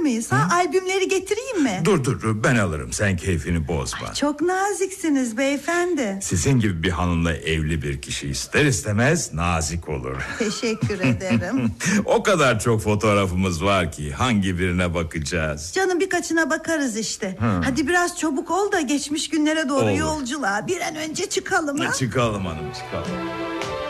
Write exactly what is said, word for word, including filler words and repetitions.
mıyız ha? Albümleri getireyim mi? Dur dur dur, ben alırım, sen keyfini bozma. Ay, çok naziksiniz beyefendi. Sizin gibi bir hanımla evli bir kişi ister istemez nazik olur. Teşekkür ederim. O kadar çok fotoğrafımız var ki hangi birine bakacağız? Canım birkaçına bakarız işte. Hı. Hadi biraz çabuk ol da geçmiş günlere doğru olur. Yolculuğa bir an önce çıkalım ha? Çıkalım hanım, çıkalım.